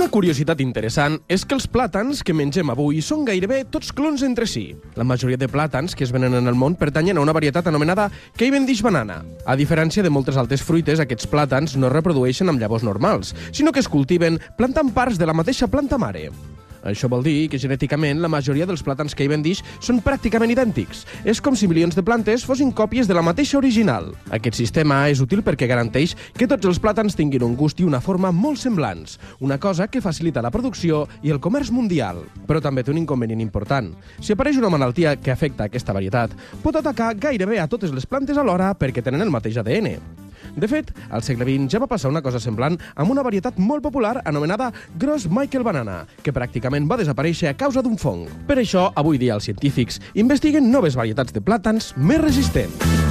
Una curiositat interessant és que els plàtans que mengem avui són gairebé tots clons entre si. La majoria de plàtans que es venen en el món pertanyen a una varietat anomenada Cavendish banana. A diferència de moltes altres fruites, aquests plàtans no es reprodueixen amb llavors normals, sinó que es cultiven plantant parts de la mateixa planta mare. Això vol dir que genèticament la majoria dels plàtans Cavendish són pràcticament idèntics. És com si milions de plantes fossin còpies de la mateixa original. Aquest sistema és útil perquè garanteix que tots els plàtans tinguin un gust i una forma molt semblants, una cosa que facilita la producció i el comerç mundial. Però també té un inconvenient important. Si apareix una malaltia que afecta aquesta varietat, pot atacar gairebé a totes les plantes alhora perquè tenen el mateix ADN. De fet, al segle XX ja va passar una cosa semblant amb una varietat molt popular anomenada Gros Michael Banana, que pràcticament va desaparèixer a causa d'un fong. Per això, avui dia els científics investiguen noves varietats de plàtans més resistents.